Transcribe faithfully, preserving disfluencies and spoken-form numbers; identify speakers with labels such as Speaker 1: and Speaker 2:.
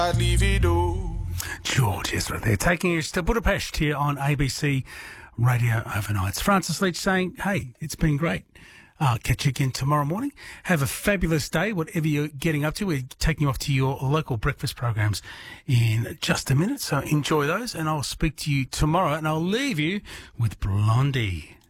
Speaker 1: I'd leave it all.
Speaker 2: George Ezra there, taking us to Budapest here on A B C Radio Overnight. It's Francis Leach saying, hey, it's been great. Uh, catch you again tomorrow morning. Have a fabulous day, whatever you're getting up to. We're taking you off to your local breakfast programs in just a minute, so enjoy those, and I'll speak to you tomorrow, and I'll leave you with Blondie.